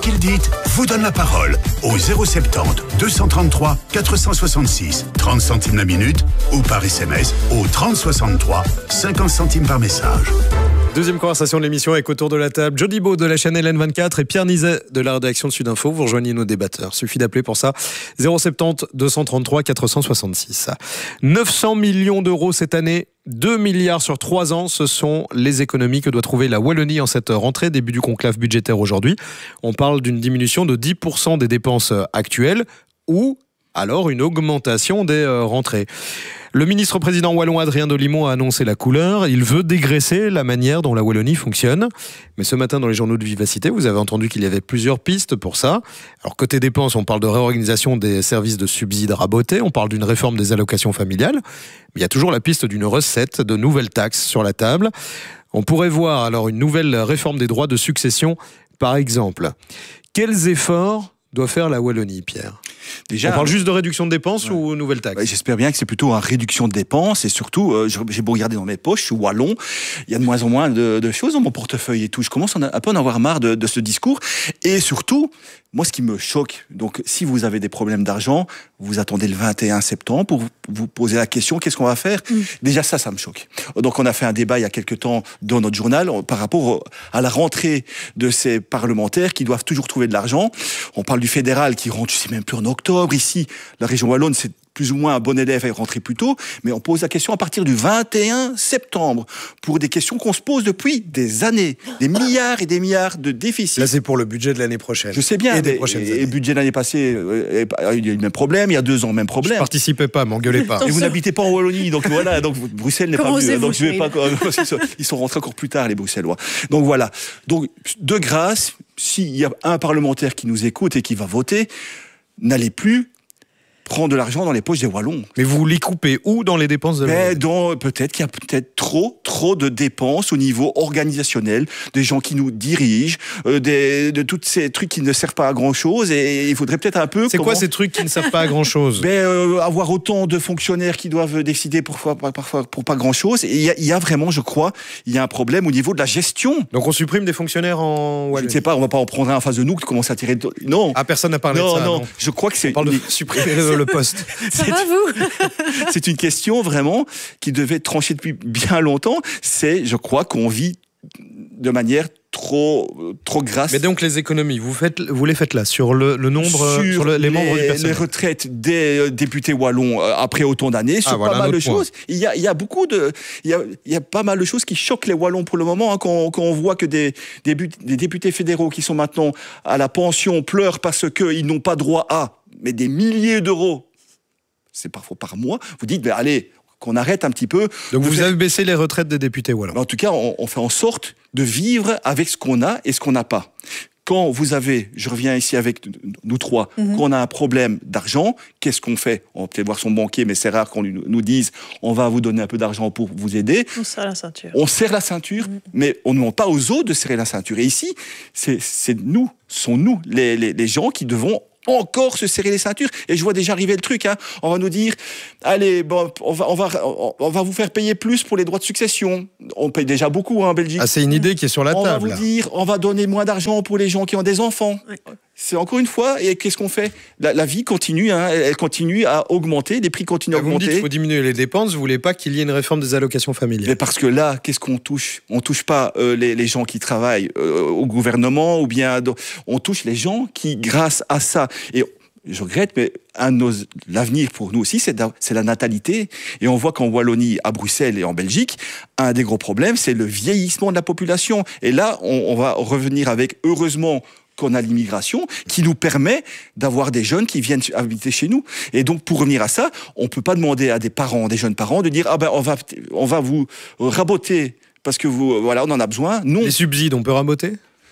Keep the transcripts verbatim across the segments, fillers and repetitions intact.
Kildit vous donne la parole au zéro soixante-dix deux cent trente-trois quatre cent soixante-six, trente centimes la minute, ou par S M S au trente soixante-trois, cinquante centimes par message. Deuxième conversation de l'émission avec autour de la table Jody Beau de la chaîne L N vingt-quatre et Pierre Nizet de la rédaction de Sud Info. Vous rejoignez nos débatteurs. Suffit d'appeler pour ça zéro soixante-dix deux cent trente-trois quatre cent soixante-six. neuf cents millions d'euros cette année, deux milliards sur trois ans, ce sont les économies que doit trouver la Wallonie en cette rentrée, début du conclave budgétaire aujourd'hui. On parle d'une diminution de dix pour cent des dépenses actuelles ou alors une augmentation des rentrées. Le ministre-président wallon Adrien Dolimon a annoncé la couleur. Il veut dégraisser la manière dont la Wallonie fonctionne. Mais ce matin, dans les journaux de Vivacité, vous avez entendu qu'il y avait plusieurs pistes pour ça. Alors, côté dépenses, on parle de réorganisation des services de subsides rabotés. On parle d'une réforme des allocations familiales. Mais il y a toujours la piste d'une recette, de nouvelles taxes sur la table. On pourrait voir alors une nouvelle réforme des droits de succession, par exemple. Quels efforts doit faire la Wallonie, Pierre ? Déjà, on parle juste de réduction de dépenses ouais. ou nouvelle taxe ? Ouais, j'espère bien que c'est plutôt une réduction de dépenses et surtout, euh, j'ai beau regarder dans mes poches, je suis wallon, il y a de moins en moins de, de choses dans mon portefeuille et tout. Je commence un peu à en avoir marre de, de ce discours et surtout, moi ce qui me choque, donc si vous avez des problèmes d'argent, vous attendez le vingt et un septembre pour vous, vous poser la question, qu'est-ce qu'on va faire ? mmh. Déjà ça, ça me choque. Donc on a fait un débat il y a quelques temps dans notre journal par rapport à la rentrée de ces parlementaires qui doivent toujours trouver de l'argent. On parle du fédéral qui rentre, je sais même plus en octobre. Ici, la région wallonne, c'est plus ou moins un bon élève à rentrer plus tôt, mais on pose la question à partir du vingt et un septembre pour des questions qu'on se pose depuis des années, des milliards et des milliards de déficits. Là, c'est pour le budget de l'année prochaine. Je sais bien. Et des mais, prochaines et, années. Et le budget de l'année passée, euh, il y a eu le même problème. Il y a deux ans, même problème. Je participais pas, m'engueulez pas. Et vous n'habitez pas en Wallonie, donc voilà. Donc Bruxelles n'est Comment pas mieux. Donc je vais oui. pas. Ils sont rentrés encore plus tard, les Bruxellois. Donc voilà. Donc de grâce, s'il y a un parlementaire qui nous écoute et qui va voter, n'allez plus prendre de l'argent dans les poches des Wallons. Mais vous les coupez où dans les dépenses de Mais dans, peut-être qu'il y a peut-être trop, trop de dépenses au niveau organisationnel, des gens qui nous dirigent, euh, des, de tous ces trucs qui ne servent pas à grand-chose, et il faudrait peut-être un peu... C'est comment... quoi ces trucs qui ne servent pas à grand-chose ? ben, euh, avoir autant de fonctionnaires qui doivent décider parfois, parfois pour pas grand-chose. Et il y, y a vraiment, je crois, il y a un problème au niveau de la gestion. Donc on supprime des fonctionnaires en Wallonie ? Je ne sais pas, on va pas en prendre un en face de nous qui commence à tirer... De... Non. Ah, personne n'a parlé non, de ça, non, non. je crois que c'est... On parle de supprimer le le poste. Ça va, vous ? C'est une question vraiment qui devait être tranchée depuis bien longtemps. C'est, je crois, qu'on vit de manière trop, trop grasse. Mais donc les économies, vous, faites, vous les faites là, sur le, le nombre, sur, sur le, les, les membres du personnel. Les retraites des euh, députés wallons euh, après autant d'années, sur ah, voilà, pas mal de point. choses. Il y a, il y a beaucoup de, il y a, il y a pas mal de choses qui choquent les wallons pour le moment, hein, quand, quand on voit que des, des, des députés fédéraux qui sont maintenant à la pension pleurent parce qu'ils n'ont pas droit à, mais des milliers d'euros. C'est parfois par mois, vous dites, ben allez, qu'on arrête un petit peu. Donc vous, vous avez faites... baissé les retraites des députés wallons. En tout cas, on, on fait en sorte de vivre avec ce qu'on a et ce qu'on n'a pas. Quand vous avez, je reviens ici avec nous trois, mm-hmm. quand on a un problème d'argent, qu'est-ce qu'on fait ? On va peut-être voir son banquier, mais c'est rare qu'on nous dise « on va vous donner un peu d'argent pour vous aider ». On serre la ceinture. On serre la ceinture, mm-hmm. mais on ne demande pas aux autres de serrer la ceinture. Et ici, c'est, c'est nous, sont nous, les, les, les gens qui devons encore se serrer les ceintures. Et je vois déjà arriver le truc, hein. On va nous dire, allez, bon, on va, on va, on va vous faire payer plus pour les droits de succession. On paye déjà beaucoup, hein, en Belgique. Ah, c'est une idée qui est sur la on table. On va vous là. dire, on va donner moins d'argent pour les gens qui ont des enfants. Oui. C'est encore une fois, et qu'est-ce qu'on fait ? la, la vie continue, hein, elle continue à augmenter, les prix continuent à vous augmenter. Vous me dites qu'il faut diminuer les dépenses, vous voulez pas qu'il y ait une réforme des allocations familiales ? Mais parce que là, qu'est-ce qu'on touche ? On touche pas euh, les, les gens qui travaillent euh, au gouvernement, ou bien on touche les gens qui, grâce à ça, et je regrette, mais un de nos, l'avenir pour nous aussi, c'est, c'est la natalité. Et on voit qu'en Wallonie, à Bruxelles et en Belgique, un des gros problèmes, c'est le vieillissement de la population. Et là, on, on va revenir avec, heureusement, qu'on a l'immigration, qui nous permet d'avoir des jeunes qui viennent habiter chez nous. Et donc, pour revenir à ça, on peut pas demander à des parents, des jeunes parents, de dire, ah ben, on va, on va vous raboter parce que vous, voilà, on en a besoin. Non. Les subsides, on peut raboter ?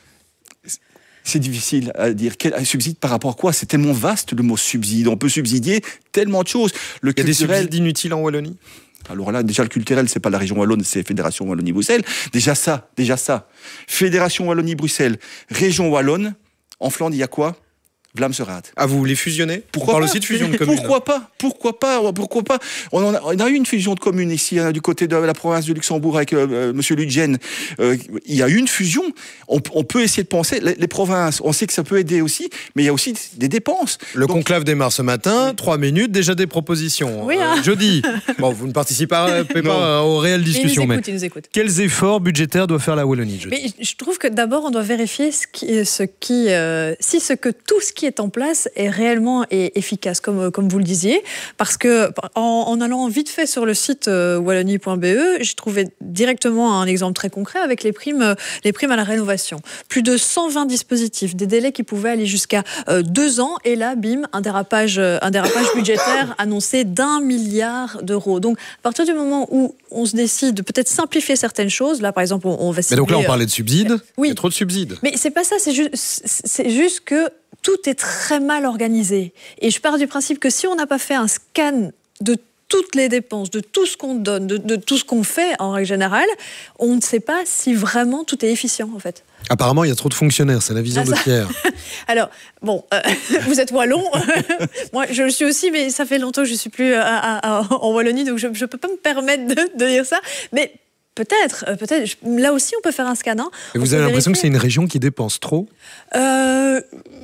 C'est difficile à dire. Quel subside par rapport à quoi ? C'est tellement vaste le mot subside. On peut subsidier tellement de choses. Le Il y a culturel... des subsides inutiles en Wallonie ? Alors là, déjà, le culturel, c'est pas la région Wallonne, c'est Fédération Wallonie-Bruxelles. Déjà ça, déjà ça. Fédération Wallonie-Bruxelles, région Wallonne. En Flandre, il y a quoi ? Vlaams-Serat. Ah, vous voulez fusionner? Pourquoi On parle pas aussi de fusion de communes. Pourquoi pas Pourquoi pas Pourquoi pas on, en a, on a eu une fusion de communes ici, hein, du côté de la province du Luxembourg avec euh, Monsieur Ludgen. Euh, il y a eu une fusion. On, on peut essayer de penser. Les, les provinces, on sait que ça peut aider aussi, mais il y a aussi des dépenses. Le Donc, conclave démarre ce matin. Trois minutes, déjà des propositions. Oui, hein. Euh, jeudi. Bon, vous ne participez pas, pas aux réelles discussions, Il nous mais écoute, il nous écoute. quels efforts budgétaires doit faire la Wallonie jeudi? Mais je trouve que d'abord, on doit vérifier ce qui, ce qui, euh, si ce que tout ce qui est en place est réellement et efficace, comme, comme vous le disiez. Parce que en, en allant vite fait sur le site euh, wallonie point b e, j'ai trouvé directement un exemple très concret avec les primes, les primes à la rénovation. Plus de cent vingt dispositifs, des délais qui pouvaient aller jusqu'à euh, deux ans. Et là, bim, un dérapage, un dérapage budgétaire annoncé d'un milliard d'euros. Donc, à partir du moment où on se décide de peut-être simplifier certaines choses, là, par exemple, on, on va Mais donc là, on cibler, parlait de subsides. oui. Il y a trop de subsides. Mais c'est pas ça, c'est juste, c'est juste que tout est très mal organisé. Et je pars du principe que si on n'a pas fait un scan de toutes les dépenses, de tout ce qu'on donne, de, de tout ce qu'on fait en règle générale, on ne sait pas si vraiment tout est efficient en fait. Apparemment, il y a trop de fonctionnaires, c'est la vision Ah, de ça... Pierre. Alors, bon, euh, vous êtes wallon, moi je le suis aussi, mais ça fait longtemps que je ne suis plus à, à, à, en Wallonie, donc je ne peux pas me permettre de, de dire ça. Mais peut-être, peut-être, là aussi on peut faire un scan. Hein. Et vous on avez l'impression vérifier. que c'est une région qui dépense trop euh,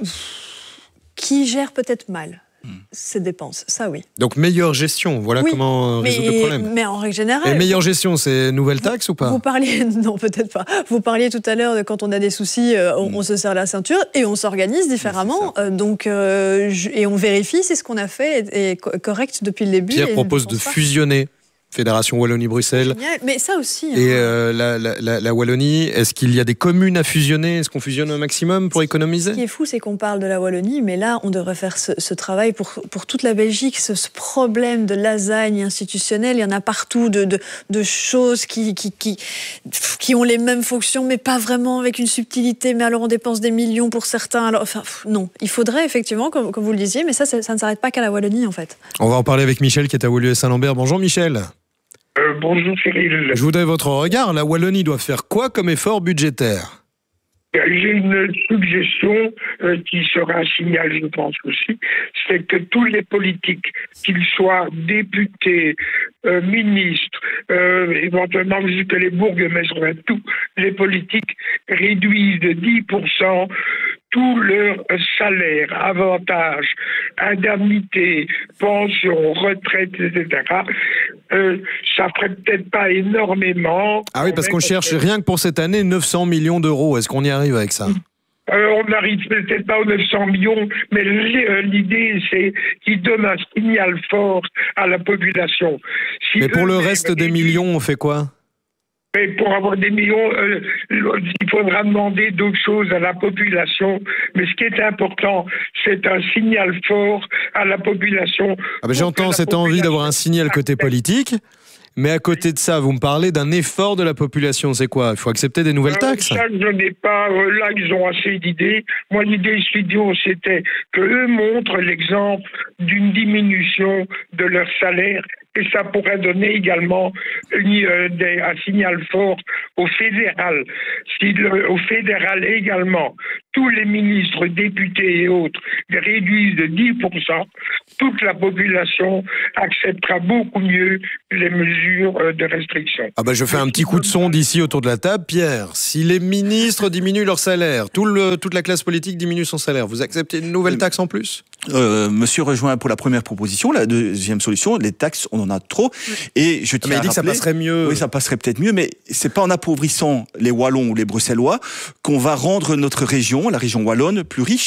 Qui gère peut-être mal ces dépenses, ça oui. Donc meilleure gestion, voilà oui, comment mais, résoudre le problème. Mais en règle générale... Et meilleure gestion, c'est nouvelle taxe ou pas? Vous parliez, non peut-être pas, vous parliez tout à l'heure de quand on a des soucis, euh, on, mmh. on se serre la ceinture et on s'organise différemment, euh, donc, euh, et on vérifie si ce qu'on a fait est, est correct depuis le début. Pierre propose de pas. fusionner Fédération Wallonie-Bruxelles. Génial, mais ça aussi. Hein. Et euh, la, la, la, la Wallonie, est-ce qu'il y a des communes à fusionner? Est-ce qu'on fusionne un maximum pour économiser? Ce qui est fou, c'est qu'on parle de la Wallonie, mais là, on devrait faire ce, ce travail pour, pour toute la Belgique. Ce, ce problème de lasagne institutionnelle, il y en a partout, de, de, de choses qui, qui, qui, qui ont les mêmes fonctions, mais pas vraiment avec une subtilité. Mais alors, on dépense des millions pour certains. Alors, enfin, pff, non. Il faudrait effectivement, comme, comme vous le disiez, mais ça, ça, ça ne s'arrête pas qu'à la Wallonie, en fait. On va en parler avec Michel, qui est à Woluwe-Saint-Lambert. Bonjour, Michel. Euh, bonjour Cyril. Je voudrais votre regard. La Wallonie doit faire quoi comme effort budgétaire? J'ai une suggestion euh, qui sera un signal, je pense aussi, c'est que tous les politiques, qu'ils soient députés, euh, ministres, euh, éventuellement jusque les bourgmestres, tous les politiques réduisent de dix pour cent tous leurs salaires, avantages, indemnités, pensions, retraites, et cetera. Euh, ça ferait peut-être pas énormément. Ah oui, parce qu'on cherche rien que pour cette année neuf cents millions d'euros. Est-ce qu'on y arrive avec ça? Euh, on n'arrive peut-être pas aux neuf cents millions, mais l'idée, c'est qu'il donne un signal fort à la population. Si mais pour le reste des millions, on fait quoi? Mais pour avoir des millions, euh, il faudra demander d'autres choses à la population. Mais ce qui est important, c'est un signal fort à la population. Ah ben j'entends cette envie d'avoir un signal côté politique, mais à côté de ça, vous me parlez d'un effort de la population. C'est quoi? Il faut accepter des nouvelles taxes? euh, Ça, je n'ai pas... Euh, là, ils ont assez d'idées. Moi, l'idée studio, c'était qu'eux montrent l'exemple d'une diminution de leur salaire. Et ça pourrait donner également une, euh, des, un signal fort au fédéral. Si le, au fédéral également, tous les ministres, députés et autres réduisent de dix pour cent, toute la population acceptera beaucoup mieux les mesures euh, de restriction. Ah bah je fais un petit coup de sonde ici autour de la table. Pierre, si les ministres diminuent leur salaire, tout le, toute la classe politique diminue son salaire, vous acceptez une nouvelle taxe en plus? euh, Monsieur rejoint pour la première proposition. La deuxième solution, les taxes, on en a trop. Et je tiens mais il à dit que ça rappeler, passerait mieux. Oui, ça passerait peut-être mieux, mais c'est pas en appauvrissant les Wallons ou les Bruxellois qu'on va rendre notre région, la région wallonne, plus riche.